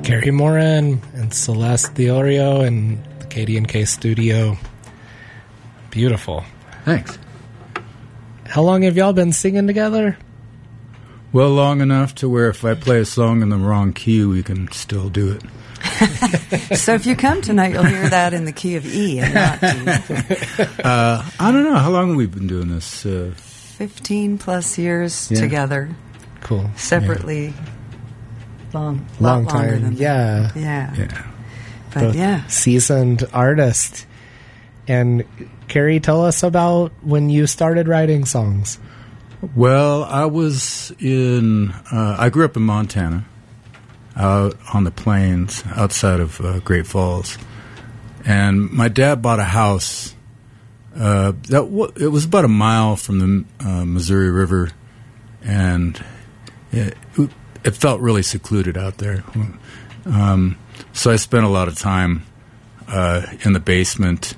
Carrie Morin and Celeste Diorio in the KD&K studio. Beautiful. Thanks. How long have y'all been singing together? Well, long enough to where if I play a song in the wrong key, we can still do it. So if you come tonight, you'll hear that in the key of E and not D. I don't know. How long have we been doing this? 15 plus years together. Cool. Separately. Long time. Than yeah. But both seasoned artist. And Carrie, tell us about when you started writing songs. Well, I grew up in Montana, out on the plains outside of Great Falls. And my dad bought a house. It was about a mile from the Missouri River, and it felt really secluded out there. So I spent a lot of time in the basement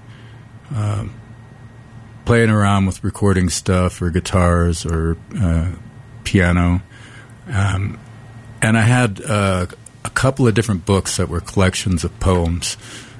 playing around with recording stuff or guitars or piano. And I had a couple of different books that were collections of poems.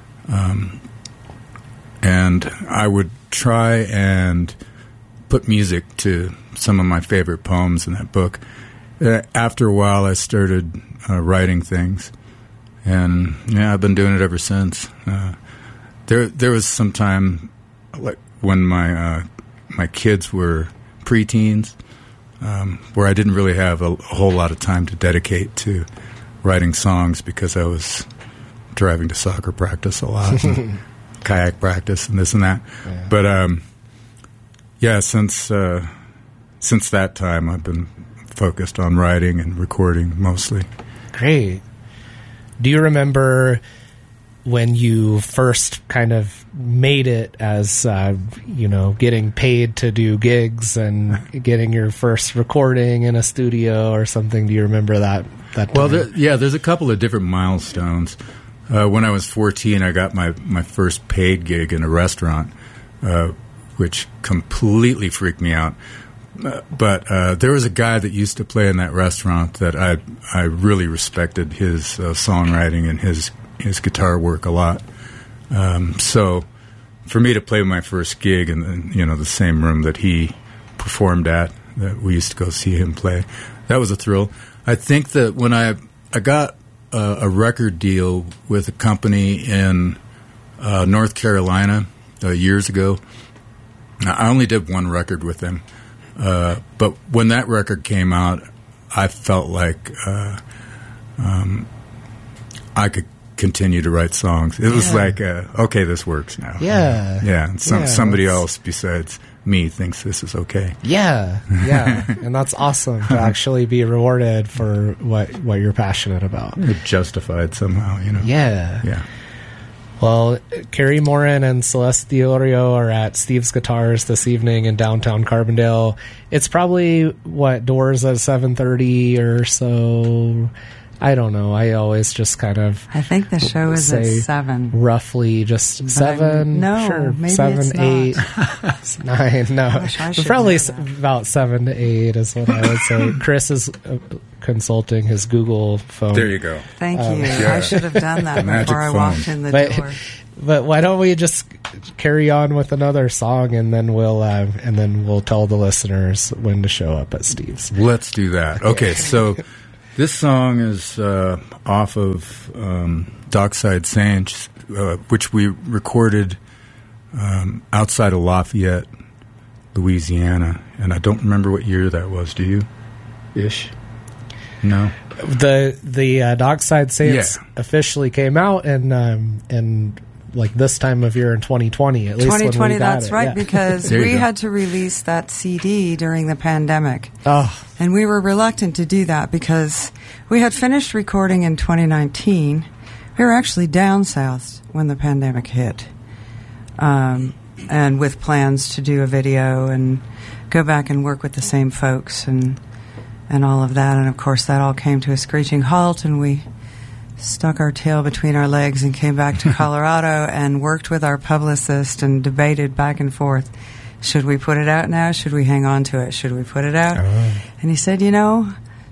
And I would try and put music to some of my favorite poems in that book. After a while, I started writing things. And, I've been doing it ever since. There was some time, like when my kids were preteens, where I didn't really have a whole lot of time to dedicate to writing songs because I was driving to soccer practice a lot, and kayak practice, and this and that. Yeah. But since that time, I've been focused on writing and recording mostly. Great. Do you remember when you first kind of made it as, getting paid to do gigs and getting your first recording in a studio or something? Do you remember that time? Well, there's a couple of different milestones. When I was 14, I got my first paid gig in a restaurant, which completely freaked me out. But there was a guy that used to play in that restaurant that I really respected his songwriting and his guitar work a lot. So for me to play my first gig in the same room that he performed at, that we used to go see him play, that was a thrill. I think that when I got a record deal with a company in North Carolina years ago, I only did one record with them. But when that record came out, I felt like I could continue to write songs. It was like, okay, this works now. Yeah. Yeah. And somebody else besides me thinks this is okay. Yeah. Yeah. And that's awesome to actually be rewarded for what you're passionate about. Justified somehow, Yeah. Yeah. Well, Carrie Morin and Celeste Diorio are at Steve's Guitars this evening in downtown Carbondale. It's probably, doors at 7:30 or so. I don't know. I always just kind of... I think the show is at 7. Roughly just 7. No, sure, maybe 7, it's 8, 9. No, probably about 7 to 8 is what I would say. Chris is consulting his Google phone. There you go. Thank you. Yeah. I should have done that before I walked in the door. But why don't we just carry on with another song, and then we'll tell the listeners when to show up at Steve's. Let's do that. Okay, so this song is off of Dockside Saints, which we recorded outside of Lafayette, Louisiana, and I don't remember what year that was. Do you? Ish. No. The Dockside Saints officially came out and like this time of year in 2020, at least 2020, when we got that's it. right, because we had to release that CD during the pandemic. Oh. And we were reluctant to do that because we had finished recording in 2019. We were actually down south when the pandemic hit, and with plans to do a video and go back and work with the same folks and all of that. And, of course, that all came to a screeching halt, and we stuck our tail between our legs and came back to Colorado and worked with our publicist and debated back and forth. Should we put it out now? Should we hang on to it? Should we put it out? And he said,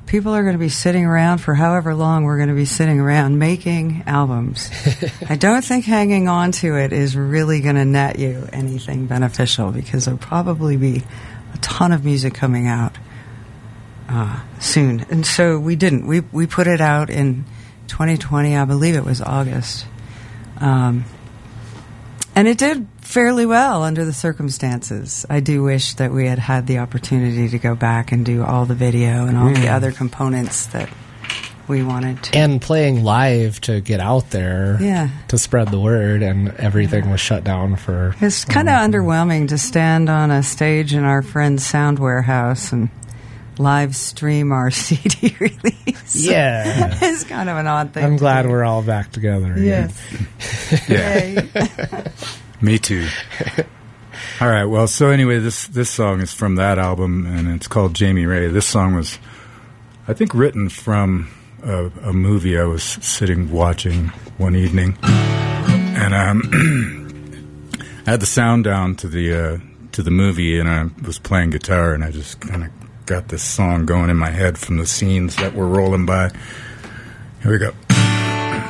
people are going to be sitting around for however long we're going to be sitting around making albums. I don't think hanging on to it is really going to net you anything beneficial, because there'll probably be a ton of music coming out soon. And so we didn't. We put it out in 2020, I believe it was August. And it did fairly well under the circumstances. I do wish that we had had the opportunity to go back and do all the video and all the other components that we wanted to. And playing live to get out there to spread the word, and everything was shut down for... It's kind of underwhelming to stand on a stage in our friend's sound warehouse and live stream our CD release. Yeah. It's kind of an odd thing. I'm glad we're all back together again. Yes. Yeah. Me too. All right. Well, so anyway, this song is from that album, and it's called Jamie Ray. This song was, I think, written from a movie I was sitting watching one evening, and I had the sound down to the movie, and I was playing guitar, and I just kind of got this song going in my head from the scenes that were rolling by. Here we go.